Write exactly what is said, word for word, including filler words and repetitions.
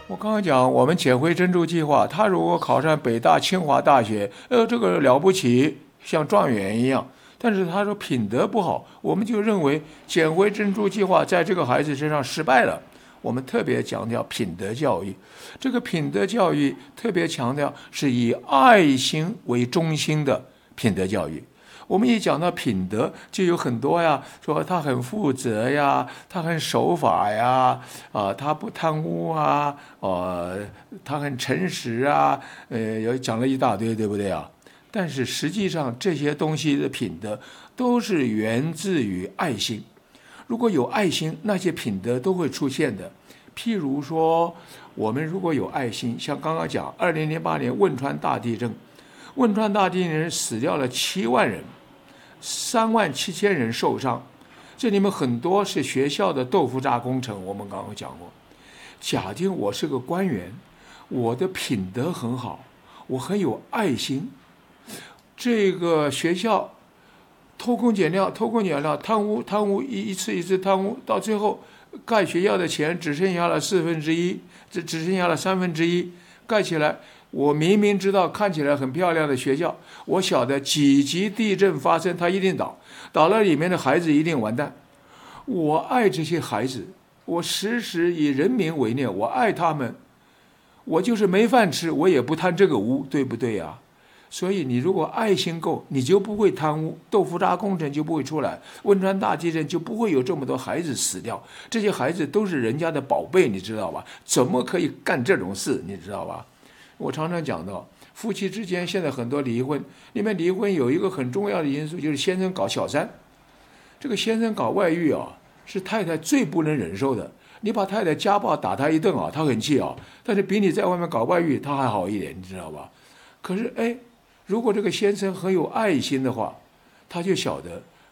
我刚刚讲，我们捡回珍珠计划，他如果考上北大、清华大学，呃，这个了不起，像状元一样。但是他说品德不好，我们就认为捡回珍珠计划在这个孩子身上失败了。我们特别强调品德教育，这个品德教育特别强调是以爱心为中心的品德教育。我们一讲到品德，就有很多呀，说他很负责呀，他很守法呀，啊，他不贪污啊，呃，他很诚实啊，呃，有讲了一大堆，对不对啊？但是实际上这些东西的品德都是源自于爱心。如果有爱心，那些品德都会出现的。譬如说，我们如果有爱心，像刚刚讲，二零零八年汶川大地震，汶川大地震死掉了七万人，三万七千人受伤。这里面很多是学校的豆腐渣工程，我们刚刚讲过。假定我是个官员，我的品德很好，我很有爱心，这个学校偷工减料，偷工减料，贪污，贪污一一次一次贪污，到最后盖学校的钱只剩下了四分之一，只只剩下了三分之一，盖起来。我明明知道看起来很漂亮的学校，我晓得几级地震发生，它一定倒，倒了里面的孩子一定完蛋。我爱这些孩子，我时时以人民为念，我爱他们，我就是没饭吃，我也不贪这个污，对不对呀？所以你如果爱心够，你就不会贪污，豆腐渣工程就不会出来，汶川大地震就不会有这么多孩子死掉。这些孩子都是人家的宝贝，你知道吧？怎么可以干这种事，你知道吧？我常常讲到，夫妻之间现在很多离婚，里面离婚有一个很重要的因素，就是先生搞小三。这个先生搞外遇啊，是太太最不能忍受的。你把太太家暴打他一顿啊，他很气啊，但是比你在外面搞外遇他还好一点，你知道吧？可是哎，如果这个先生很有爱心的话，他就晓得